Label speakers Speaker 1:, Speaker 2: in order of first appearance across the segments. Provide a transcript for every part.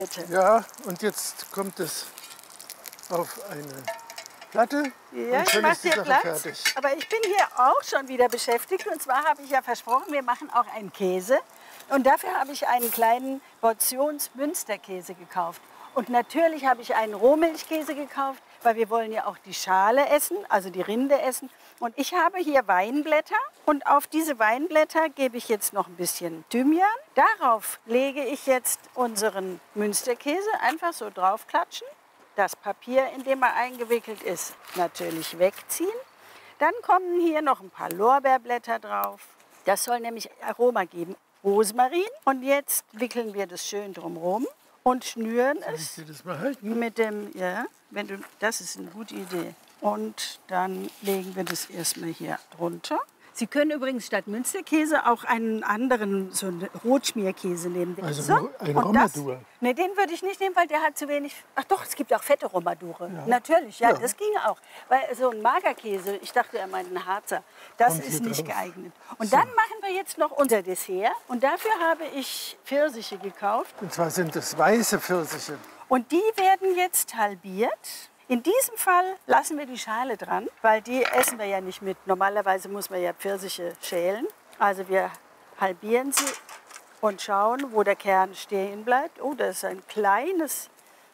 Speaker 1: Ja, und jetzt kommt es auf eine Platte.
Speaker 2: Ja,
Speaker 1: und
Speaker 2: ich
Speaker 1: schon
Speaker 2: mache
Speaker 1: ist die
Speaker 2: dir
Speaker 1: Sache
Speaker 2: Platz.
Speaker 1: fertig.
Speaker 2: Aber ich bin hier auch schon wieder beschäftigt. Und zwar habe ich ja versprochen, wir machen auch einen Käse. Und dafür habe ich einen kleinen Portions-Münsterkäse gekauft. Und natürlich habe ich einen Rohmilchkäse gekauft, weil wir wollen ja auch die Schale essen, also die Rinde essen. Und ich habe hier Weinblätter und auf diese Weinblätter gebe ich jetzt noch ein bisschen Thymian. Darauf lege ich jetzt unseren Münsterkäse einfach so draufklatschen. Das Papier, in dem er eingewickelt ist, natürlich wegziehen. Dann kommen hier noch ein paar Lorbeerblätter drauf. Das soll nämlich Aroma geben. Rosmarin. Und jetzt wickeln wir das schön drumherum und schnüren es
Speaker 1: Soll ich dir das mal halten?
Speaker 2: mit dem, ja, das ist eine gute Idee. Und dann legen wir das erstmal hier drunter. Sie können übrigens statt Münsterkäse auch einen anderen, so einen Rotschmierkäse nehmen.
Speaker 1: Also
Speaker 2: So,
Speaker 1: ein
Speaker 2: und
Speaker 1: Romadur.
Speaker 2: Ne, den würde ich nicht nehmen, weil der hat zu wenig. Ach doch, es gibt auch fette Romadure.
Speaker 1: Ja.
Speaker 2: Natürlich, ja,
Speaker 1: Ja.
Speaker 2: das ginge auch. Weil so ein Magerkäse, ich dachte, er meint einen Harzer, das
Speaker 1: Kommt
Speaker 2: ist
Speaker 1: hier
Speaker 2: nicht
Speaker 1: drauf.
Speaker 2: geeignet. Und dann machen wir jetzt noch unser Dessert. Und dafür habe ich Pfirsiche gekauft.
Speaker 1: Und zwar sind es weiße Pfirsiche.
Speaker 2: Und die werden jetzt halbiert. In diesem Fall lassen wir die Schale dran, weil die essen wir ja nicht mit. Normalerweise muss man ja Pfirsiche schälen. Also wir halbieren sie und schauen, wo der Kern stehen bleibt. Oh, das ist ein kleines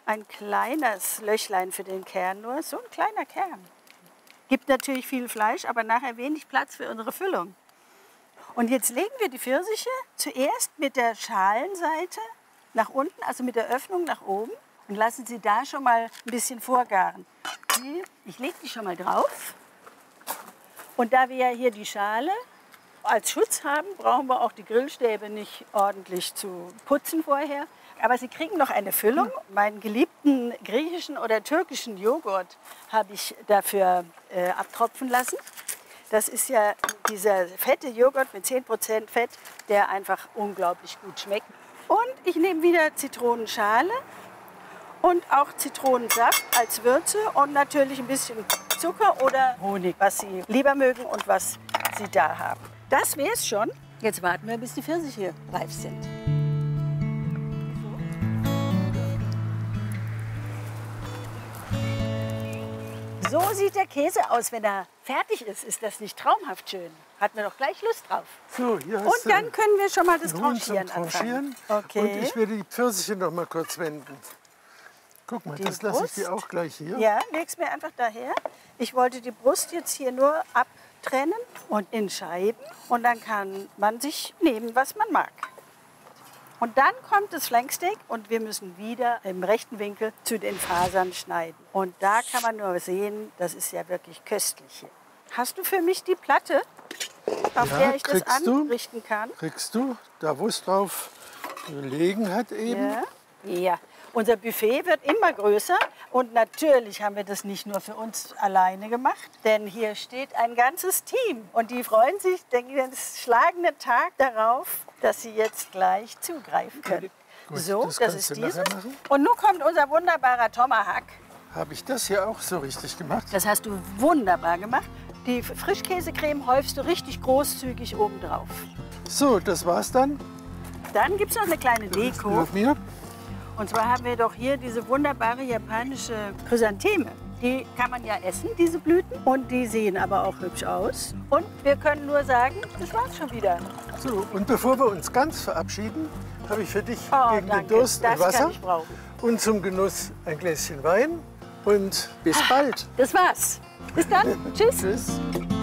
Speaker 2: Löchlein für den Kern nur. So ein kleiner Kern. Gibt natürlich viel Fleisch, aber nachher wenig Platz für unsere Füllung. Und jetzt legen wir die Pfirsiche zuerst mit der Schalenseite nach unten, also mit der Öffnung nach oben. Und lassen Sie da schon mal ein bisschen vorgaren. Ich lege die schon mal drauf. Und da wir ja hier die Schale als Schutz haben, brauchen wir auch die Grillstäbe nicht ordentlich zu putzen vorher. Aber Sie kriegen noch eine Füllung. Meinen geliebten griechischen oder türkischen Joghurt habe ich dafür abtropfen lassen. Das ist ja dieser fette Joghurt mit 10% Fett, der einfach unglaublich gut schmeckt. Und ich nehme wieder Zitronenschale. Und auch Zitronensaft als Würze und natürlich ein bisschen Zucker oder Honig, was Sie lieber mögen und was Sie da haben. Das wäre es schon. Jetzt warten wir, bis die Pfirsiche reif sind. So sieht der Käse aus, wenn er fertig ist. Ist das nicht traumhaft schön? Hat man doch gleich Lust drauf.
Speaker 1: So, hier
Speaker 2: Und
Speaker 1: hast du
Speaker 2: dann können wir schon mal das
Speaker 1: einen Huhn zum
Speaker 2: Tranchieren anfangen.
Speaker 1: Tranchieren.
Speaker 2: Okay.
Speaker 1: Und ich werde die Pfirsiche noch mal kurz wenden. Guck mal,
Speaker 2: Die
Speaker 1: das lasse ich
Speaker 2: Brust?
Speaker 1: dir auch gleich hier.
Speaker 2: Ja, leg's mir einfach daher. Ich wollte die Brust jetzt hier nur abtrennen und in Scheiben. Und dann kann man sich nehmen, was man mag. Und dann kommt das Flanksteak und wir müssen wieder im rechten Winkel zu den Fasern schneiden. Und da kann man nur sehen, das ist ja wirklich köstlich hier. Hast du für mich die Platte, auf
Speaker 1: Ja,
Speaker 2: der ich das
Speaker 1: kriegst du.
Speaker 2: anrichten kann?
Speaker 1: Kriegst du, da wo es drauf gelegen hat eben.
Speaker 2: Ja. Ja. Unser Buffet wird immer größer und natürlich haben wir das nicht nur für uns alleine gemacht, denn hier steht ein ganzes Team und die freuen sich, denken wir, das schlagende Tag darauf, dass sie jetzt gleich zugreifen können.
Speaker 1: Gut,
Speaker 2: So,
Speaker 1: das
Speaker 2: das
Speaker 1: kannst
Speaker 2: ist
Speaker 1: du nachher
Speaker 2: dieses.
Speaker 1: machen.
Speaker 2: Und nun kommt unser wunderbarer Tomahawk.
Speaker 1: Habe ich das hier auch so richtig gemacht?
Speaker 2: Das hast du wunderbar gemacht. Die Frischkäsecreme häufst du richtig großzügig oben drauf.
Speaker 1: So, das war's dann.
Speaker 2: Dann gibt es noch eine kleine Deko.
Speaker 1: Mit mir.
Speaker 2: Und zwar haben wir doch hier diese wunderbare japanische Chrysantheme. Die kann man ja essen, diese Blüten. Und die sehen aber auch hübsch aus. Und wir können nur sagen, das war's schon wieder.
Speaker 1: So, und bevor wir uns ganz verabschieden, habe ich für dich
Speaker 2: Oh,
Speaker 1: gegen
Speaker 2: danke.
Speaker 1: den Durst
Speaker 2: Das
Speaker 1: ein Wasser
Speaker 2: kann ich brauchen.
Speaker 1: und zum Genuss ein Gläschen Wein. Und bis bald.
Speaker 2: Das war's. Bis dann. Tschüss.
Speaker 1: Tschüss.